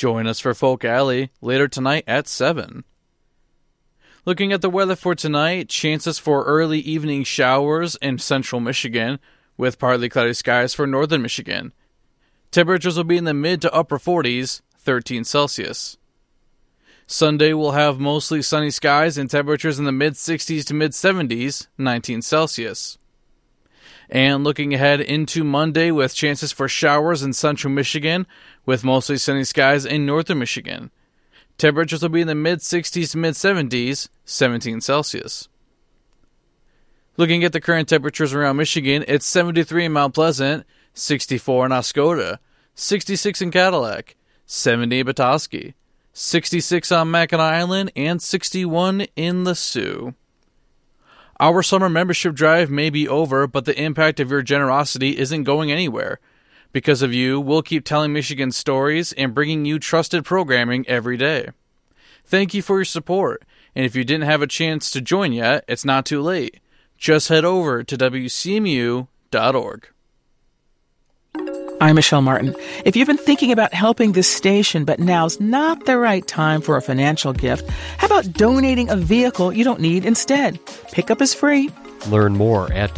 Join us for Folk Alley later tonight at 7. Looking at the weather for tonight, chances for early evening showers in central Michigan, with partly cloudy skies for northern Michigan. Temperatures will be in the mid to upper 40s, 13 Celsius. Sunday will have mostly sunny skies and temperatures in the mid-60s to mid-70s, 19 Celsius. And looking ahead into Monday with chances for showers in central Michigan, with mostly sunny skies in northern Michigan. Temperatures will be in the mid-60s to mid-70s, 17 Celsius. Looking at the current temperatures around Michigan, it's 73 in Mount Pleasant, 64 in Oscoda, 66 in Cadillac, 70 in Petoskey, 66 on Mackinac Island, and 61 in the Sioux. Our summer membership drive may be over, but the impact of your generosity isn't going anywhere. Because of you, we'll keep telling Michigan stories and bringing you trusted programming every day. Thank you for your support, and if you didn't have a chance to join yet, it's not too late. Just head over to WCMU.org. I'm Michelle Martin. If you've been thinking about helping this station, but now's not the right time for a financial gift, how about donating a vehicle you don't need instead? Pickup is free. Learn more at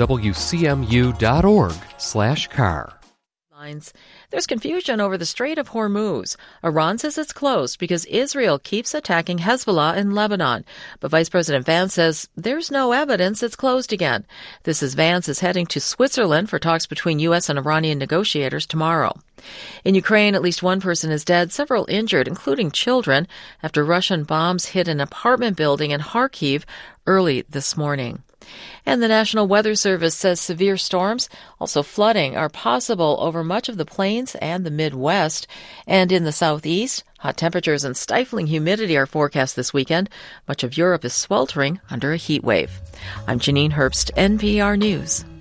WCMU.org/car. There's confusion over the Strait of Hormuz. Iran says it's closed because Israel keeps attacking Hezbollah in Lebanon. But Vice President Vance says there's no evidence it's closed again. This is Vance is heading to Switzerland for talks between U.S. and Iranian negotiators tomorrow. In Ukraine, at least one person is dead, several injured, including children, after Russian bombs hit an apartment building in Kharkiv early this morning. And the National Weather Service says severe storms, also flooding, are possible over much of the plains and the Midwest. And in the southeast, hot temperatures and stifling humidity are forecast this weekend. Much of Europe is sweltering under a heat wave. I'm Janine Herbst, NPR News.